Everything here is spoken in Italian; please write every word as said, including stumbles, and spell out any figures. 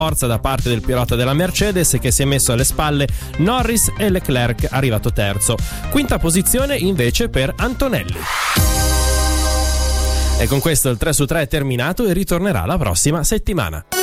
forza da parte del pilota della Mercedes che si è messo alle spalle Norris e Leclerc, arrivato terzo. Quinta posizione invece per Antonelli. E con questo il tre su tre è terminato e ritornerà la prossima settimana.